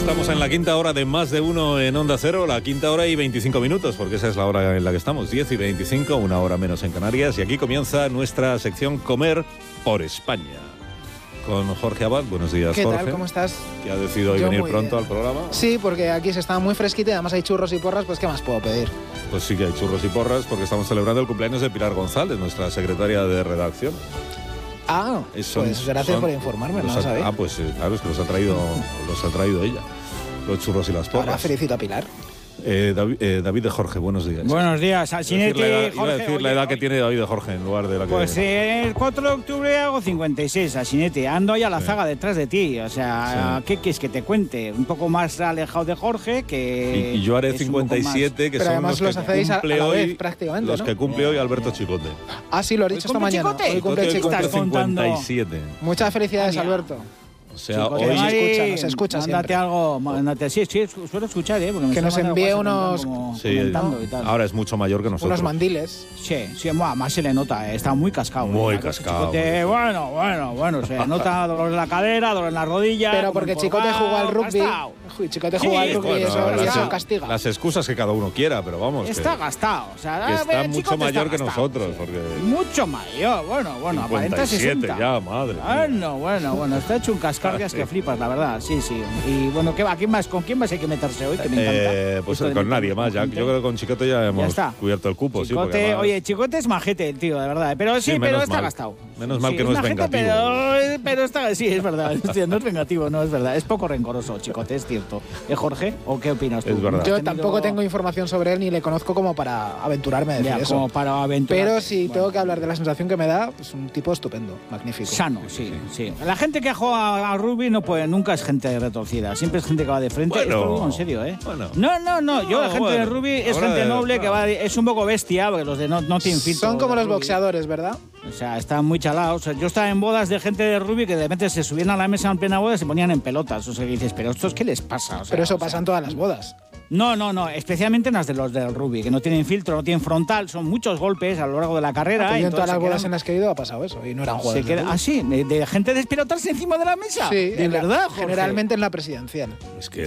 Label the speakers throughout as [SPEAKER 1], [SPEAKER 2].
[SPEAKER 1] Estamos en la quinta hora de Más de Uno en Onda Cero, la quinta hora y 25 minutos, porque esa es la hora en la que estamos, 10 y 25, una hora menos en Canarias, y aquí comienza nuestra sección Comer por España. Con Jorge Abad. Buenos días,
[SPEAKER 2] ¿Qué
[SPEAKER 1] Jorge.
[SPEAKER 2] tal? ¿Cómo estás?
[SPEAKER 1] Que ha decidido hoy venir pronto al programa.
[SPEAKER 2] Sí, porque aquí se está muy fresquito y además hay churros y porras, pues ¿qué más puedo pedir?
[SPEAKER 1] Pues sí que hay churros y porras, porque estamos celebrando el cumpleaños de Pilar González, nuestra secretaria de redacción.
[SPEAKER 2] Ah, pues gracias por informarme, no lo sabía.
[SPEAKER 1] Ah, pues claro, es que los ha traído ella, los churros y las porras.
[SPEAKER 2] Ahora felicito a Pilar.
[SPEAKER 1] David de Jorge, buenos días.
[SPEAKER 3] Buenos días, Alsinete.
[SPEAKER 1] Iba a decir la edad que tiene David de Jorge en lugar de la que...
[SPEAKER 3] Pues el 4 de octubre hago 56, Alsinete. Ando ahí a la zaga detrás de ti. O sea, ¿qué quieres que te cuente? Un poco más alejado de Jorge que...
[SPEAKER 1] Y yo haré 57, que
[SPEAKER 2] pero
[SPEAKER 1] son los que
[SPEAKER 2] hacéis
[SPEAKER 1] cumple
[SPEAKER 2] a la vez,
[SPEAKER 1] hoy,
[SPEAKER 2] prácticamente,
[SPEAKER 1] los
[SPEAKER 2] ¿no?
[SPEAKER 1] que cumple hoy Alberto Chicote.
[SPEAKER 2] Ah, sí, lo has dicho esta mañana.
[SPEAKER 3] Chicote?
[SPEAKER 2] Hoy cumple Chicote.
[SPEAKER 3] ¿Estás contando?
[SPEAKER 1] 57.
[SPEAKER 2] Muchas felicidades, Alberto.
[SPEAKER 1] O sea,
[SPEAKER 3] Chicote,
[SPEAKER 1] hoy...
[SPEAKER 2] Nos escucha
[SPEAKER 3] mándate
[SPEAKER 2] siempre.
[SPEAKER 3] algo, mándate, sí, suelo escuchar, porque me
[SPEAKER 2] Que nos envíe unos...
[SPEAKER 3] comentando y tal.
[SPEAKER 1] ahora es mucho mayor que nosotros.
[SPEAKER 2] Unos mandiles.
[SPEAKER 3] Sí, más se le nota, está muy cascado.
[SPEAKER 1] Muy cascado.
[SPEAKER 3] Chicote, bueno, se le nota dolor en la cadera, dolor en la rodilla.
[SPEAKER 2] Pero porque Chicote jugó al rugby. Chicote jugó al rugby y eso castiga.
[SPEAKER 1] Las excusas que cada uno quiera, pero vamos.
[SPEAKER 3] Está gastado. O sea,
[SPEAKER 1] que está mucho
[SPEAKER 3] Chicote
[SPEAKER 1] mayor
[SPEAKER 3] está
[SPEAKER 1] que
[SPEAKER 3] gastado,
[SPEAKER 1] nosotros.
[SPEAKER 3] sí.
[SPEAKER 1] Porque
[SPEAKER 3] Mucho mayor, bueno, aparenta
[SPEAKER 1] 57
[SPEAKER 3] 60.
[SPEAKER 1] ya, madre mía.
[SPEAKER 3] Bueno, está hecho un cascarrias que flipas, la verdad, sí. Y bueno, ¿con quién más hay que meterse hoy? Que me encanta.
[SPEAKER 1] Pues
[SPEAKER 3] Esto
[SPEAKER 1] con
[SPEAKER 3] de
[SPEAKER 1] nadie más. Yo creo que con Chicote ya hemos cubierto el cupo.
[SPEAKER 3] Chicote,
[SPEAKER 1] sí, además...
[SPEAKER 3] Chicote es majete el tío, de verdad. Pero pero está gastado.
[SPEAKER 1] Menos mal que no es
[SPEAKER 3] majete,
[SPEAKER 1] vengativo.
[SPEAKER 3] pero está, sí, es verdad. Hostia, no es vengativo, no es verdad. Es poco rencoroso, Chicote, es cierto. Jorge? ¿O qué opinas tú?
[SPEAKER 1] Es verdad.
[SPEAKER 2] Yo tampoco tengo información sobre él ni le conozco como para aventurarme a decir eso.
[SPEAKER 3] Como para aventurar.
[SPEAKER 2] Pero si tengo que hablar de la sensación que me da, es un tipo estupendo, magnífico.
[SPEAKER 3] Sano, sí. La gente que juega a rugby nunca es gente retorcida, siempre es gente que va de frente.
[SPEAKER 1] Bueno,
[SPEAKER 3] esto lo digo en serio, ¿eh?
[SPEAKER 1] Bueno.
[SPEAKER 3] No. Yo la gente de rugby es gente noble que va, es un poco bestia, porque los de no tienen filtro.
[SPEAKER 2] Son como los
[SPEAKER 3] rugby.
[SPEAKER 2] boxeadores, ¿verdad?
[SPEAKER 3] O sea, están muy chalados. O sea, yo estaba en bodas de gente de rugby que de repente se subían a la mesa en plena boda y se ponían en pelotas. O sea, que dices, pero ¿estos qué les pasa? O sea,
[SPEAKER 2] Pero eso pasa en todas las bodas.
[SPEAKER 3] No, especialmente en las de los del rugby, que no tienen filtro, no tienen frontal, son muchos golpes a lo largo de la carrera.
[SPEAKER 2] Pues
[SPEAKER 3] y
[SPEAKER 2] en todas las bodas
[SPEAKER 3] quedan...
[SPEAKER 2] en las que he ido ha pasado eso, y no eran jugadores.
[SPEAKER 3] Sí, de gente despelotarse encima de la mesa.
[SPEAKER 2] Sí,
[SPEAKER 3] de verdad, Jorge.
[SPEAKER 2] Generalmente en la presidencial.
[SPEAKER 1] Es que,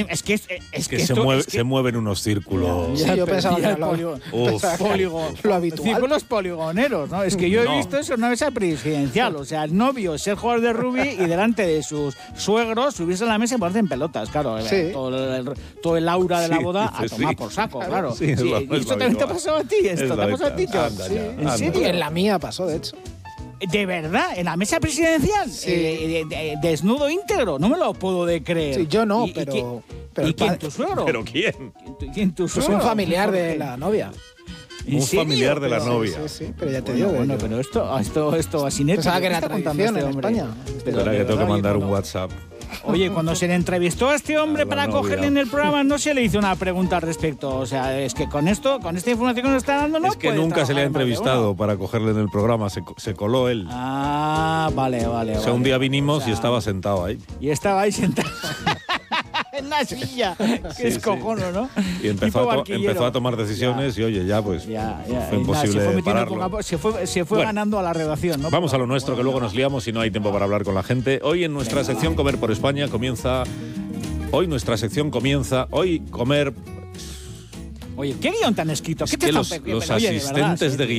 [SPEAKER 1] se mueven unos círculos.
[SPEAKER 2] Sí, yo pensaba que era lo habitual.
[SPEAKER 3] Círculos poligoneros, ¿no? Es que yo he visto eso en una mesa presidencial. O sea, el novio ser jugador de rugby y delante de sus suegros subirse a la mesa y ponerse en pelotas, claro.
[SPEAKER 2] Sí.
[SPEAKER 3] Todo el aura de la boda a tomar por saco, claro.
[SPEAKER 1] Sí,
[SPEAKER 3] ¿Y esto también te ha pasado a ti? ¿Esto te ha pasado a ti, John? ¿En serio?
[SPEAKER 2] En la mía pasó, de hecho.
[SPEAKER 3] ¿De verdad? ¿En la mesa presidencial?
[SPEAKER 2] Sí.
[SPEAKER 3] ¿Desnudo íntegro? No me lo puedo de creer.
[SPEAKER 2] Sí, yo no,
[SPEAKER 3] ¿Y
[SPEAKER 2] pero
[SPEAKER 3] quién? ¿Tu suegro?
[SPEAKER 1] ¿Pero quién?
[SPEAKER 3] ¿Quién tu
[SPEAKER 2] Pues
[SPEAKER 3] suegro?
[SPEAKER 2] un familiar de la novia.
[SPEAKER 1] Un familiar de la novia.
[SPEAKER 2] Sí, pero ya te digo.
[SPEAKER 3] Bueno, pero esto Alsinete.
[SPEAKER 2] Pensaba que era tradición en España.
[SPEAKER 1] Espera que tengo que mandar un WhatsApp.
[SPEAKER 3] Oye, cuando se le entrevistó a este hombre para cogerle en el programa, no se le hizo una pregunta al respecto. O sea, es que con esta información que nos está dando, no
[SPEAKER 1] es que
[SPEAKER 3] puede
[SPEAKER 1] nunca se le ha
[SPEAKER 3] trabajar más de
[SPEAKER 1] entrevistado
[SPEAKER 3] uno.
[SPEAKER 1] para cogerle en el programa, se coló él.
[SPEAKER 3] Ah, vale.
[SPEAKER 1] O sea, un día vinimos y estaba sentado ahí.
[SPEAKER 3] Y estaba ahí sentado. En la silla, que es cojono, ¿no?
[SPEAKER 1] Y empezó a tomar decisiones y oye, ya pues fue imposible pararlo.
[SPEAKER 3] Se fue ganando a la redacción, ¿no?
[SPEAKER 1] Vamos a lo nuestro, que luego nos liamos y no hay tiempo para hablar con la gente. Hoy en nuestra sección Comer por España comienza... Hoy comer...
[SPEAKER 3] Oye, ¿qué guión tan escrito?
[SPEAKER 1] Es
[SPEAKER 3] ¿Qué
[SPEAKER 1] que
[SPEAKER 3] te
[SPEAKER 1] los
[SPEAKER 3] están...
[SPEAKER 1] asistentes de guión